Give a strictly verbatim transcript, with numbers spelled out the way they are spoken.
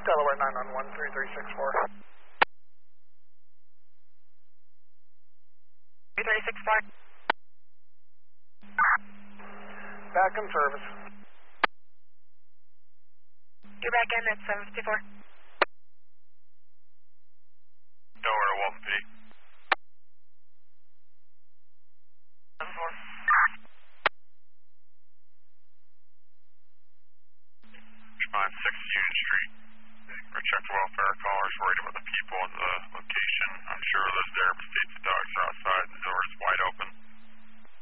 Delaware nine one one, three three six four. three three six four. Back in service. You're back in at seven fifty-four. Delaware one P. seven four. On six Union Street. Or checked welfare callers worried about the people in the location. I'm sure lives there, but states the dogs are outside.